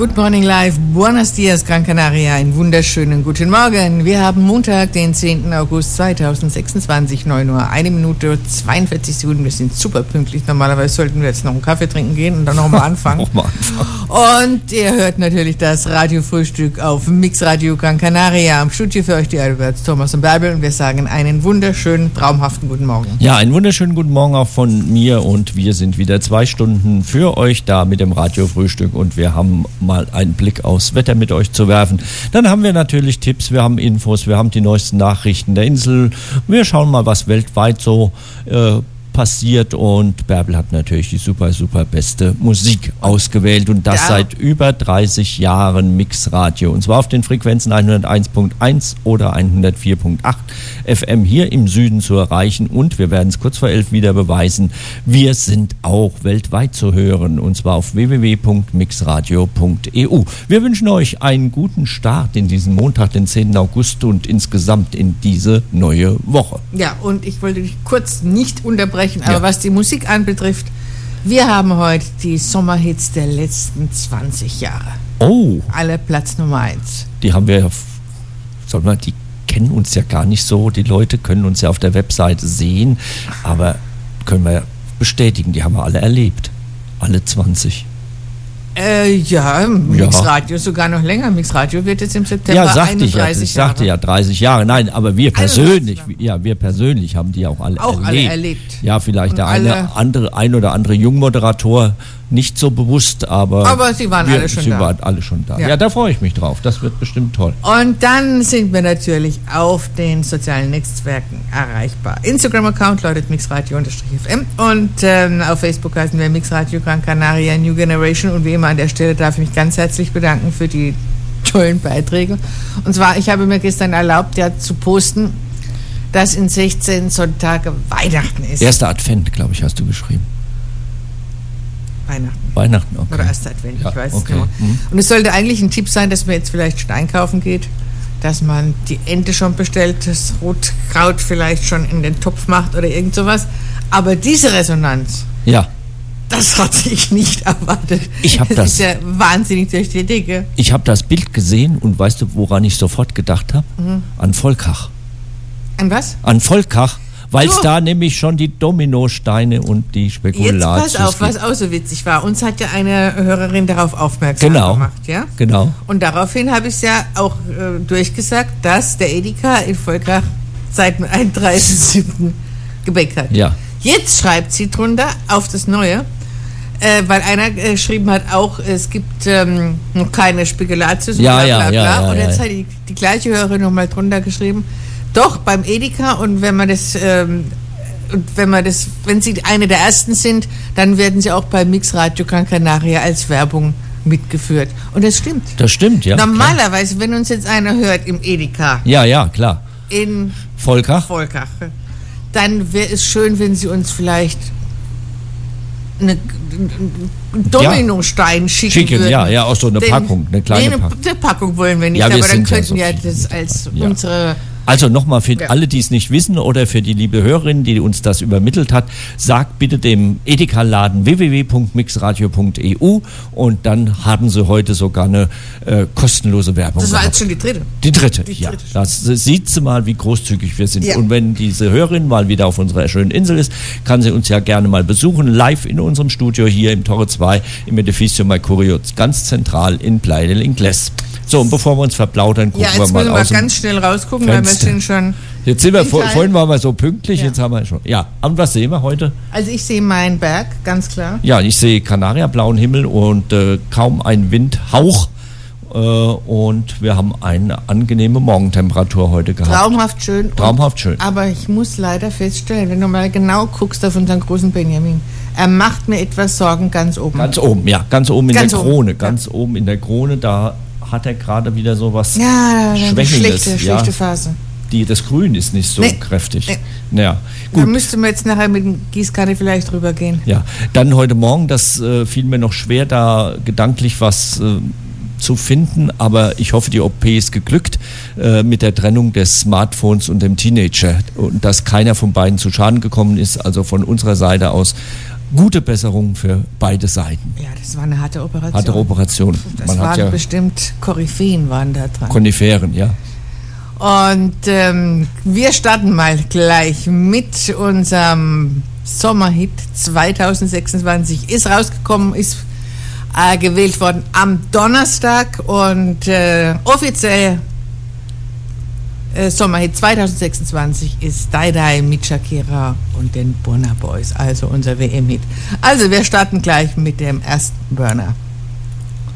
Good Morning Live, Buenos Dias, Gran Canaria, einen wunderschönen guten Morgen. Wir haben Montag, den 10. August 2026, 9 Uhr, 1 Minute, 42 Sekunden. Wir sind super pünktlich. Normalerweise sollten wir jetzt noch einen Kaffee trinken gehen und dann nochmal anfangen. Und ihr hört natürlich das Radiofrühstück auf Mixradio Gran Canaria. Am Studio für euch die Alberts, Thomas und Bärbel, und wir sagen einen wunderschönen, traumhaften guten Morgen. Ja, einen wunderschönen guten Morgen auch von mir, und wir sind wieder 2 Stunden für euch da mit dem Radiofrühstück, und wir haben mal einen Blick aufs Wetter mit euch zu werfen. Dann haben wir natürlich Tipps, wir haben Infos, wir haben die neuesten Nachrichten der Insel. Wir schauen mal, was weltweit so passiert, und Bärbel hat natürlich die super beste Musik ausgewählt, und das seit über 30 Jahren Mixradio, und zwar auf den Frequenzen 101.1 oder 104.8 FM hier im Süden zu erreichen, und wir werden es kurz vor 11 wieder beweisen, wir sind auch weltweit zu hören, und zwar auf www.mixradio.eu. Wir wünschen euch einen guten Start in diesen Montag, den 10. August, und insgesamt in diese neue Woche. Ja, und ich wollte dich kurz nicht unterbrechen, aber was die Musik anbetrifft, wir haben heute die Sommerhits der letzten 20 Jahre. Oh. Alle Platz Nummer 1. Die haben wir, die kennen uns ja gar nicht so, die Leute können uns ja auf der Webseite sehen, aber können wir bestätigen, die haben wir alle erlebt. Alle 20. Mixradio sogar noch länger. Mixradio wird jetzt im September 31 Jahre. Ich sagte ja 30 Jahre. Nein, aber wir persönlich, haben die auch alle erlebt. Ja, vielleicht der ein oder andere Jungmoderator nicht so bewusst, aber sie waren alle schon da. Ja, da freue ich mich drauf. Das wird bestimmt toll. Und dann sind wir natürlich auf den sozialen Netzwerken erreichbar. Instagram-Account lautet mixradio_fm, und auf Facebook heißen wir Mixradio Gran Canaria New Generation, und wie immer an der Stelle darf ich mich ganz herzlich bedanken für die tollen Beiträge. Und zwar, ich habe mir gestern erlaubt, zu posten, dass in 16 Sonntage Weihnachten ist. Erster Advent, glaube ich, hast du geschrieben. Weihnachten, okay. Oder erster Advent, ich weiß es nicht mehr. Und es sollte eigentlich ein Tipp sein, dass man jetzt vielleicht schon einkaufen geht, dass man die Ente schon bestellt, das Rotkraut vielleicht schon in den Topf macht oder irgend sowas. Aber diese Resonanz, das hatte ich nicht erwartet. Das ist ja wahnsinnig durch die Decke. Ich habe das Bild gesehen, und weißt du, woran ich sofort gedacht habe? An Volkach. An was? An Volkach. Weil es da nämlich schon die Dominosteine und die Spekulatius Jetzt pass auf, was auch so witzig war. Uns hat ja eine Hörerin darauf aufmerksam gemacht. Ja? Genau. Und daraufhin habe ich es ja auch durchgesagt, dass der Edeka in Volkach seit dem 31.07. Gebäck hat. Ja. Jetzt schreibt sie drunter auf das Neue, weil einer geschrieben hat auch, es gibt noch keine Spekulatius und bla bla bla. Und jetzt hat die gleiche Hörerin nochmal drunter geschrieben, doch, beim Edeka, und wenn sie eine der ersten sind, dann werden sie auch bei Mixradio Gran Canaria als Werbung mitgeführt. Und das stimmt. Das stimmt, ja. Normalerweise, klar. Wenn uns jetzt einer hört im Edeka. Ja, klar. In Volkach, dann wäre es schön, wenn sie uns vielleicht einen Dominostein schicken würden. Ja, auch so eine Packung, eine kleine Packung. Eine Packung wollen wir nicht, aber dann könnten wir das als unsere... Also nochmal für alle, die es nicht wissen, oder für die liebe Hörerin, die uns das übermittelt hat, sagt bitte dem Edeka-Laden www.mixradio.eu, und dann haben sie heute sogar eine kostenlose Werbung. Das war jetzt schon die dritte. Die dritte. Das sieht sie mal, wie großzügig wir sind. Ja. Und wenn diese Hörerin mal wieder auf unserer schönen Insel ist, kann sie uns ja gerne mal besuchen, live in unserem Studio hier im Torre 2 im Edificio Mercurio, ganz zentral in Playa del Inglés. So, und bevor wir uns verplaudern, gucken wir mal aus. Jetzt müssen wir ganz schnell rausgucken, weil wir sind schon... Jetzt sind wir, vorhin waren wir so pünktlich, jetzt haben wir schon... Ja, und was sehen wir heute? Also ich sehe meinen Berg, ganz klar. Ja, ich sehe Kanariablauen Himmel und kaum ein Windhauch. Und wir haben eine angenehme Morgentemperatur heute gehabt. Traumhaft schön. Aber ich muss leider feststellen, wenn du mal genau guckst auf unseren großen Benjamin, er macht mir etwas Sorgen ganz oben. Ganz oben in der Krone. Ganz oben in der Krone, da hat er gerade wieder so was Schwächendes. Schlechte Phase. Das Grün ist nicht so kräftig. Nee. Ja, gut. Da müsste man jetzt nachher mit dem Gießkanne vielleicht drüber gehen. Ja, dann heute Morgen, das fiel mir noch schwer, da gedanklich was zu finden, aber ich hoffe, die OP ist geglückt mit der Trennung des Smartphones und dem Teenager, und dass keiner von beiden zu Schaden gekommen ist. Also von unserer Seite aus gute Besserung für beide Seiten. Ja, das war eine harte Operation. Harte Operation. Das Man waren hat ja bestimmt Koryphäen waren da dran. Koniferen, ja. Und wir starten mal gleich mit unserem Sommerhit 2026. Ist rausgekommen, ist gewählt worden am Donnerstag und offiziell Sommerhit 2026 ist Die Die mit Shakira und den Burna Boys, also unser WM-Hit. Also wir starten gleich mit dem ersten Burner.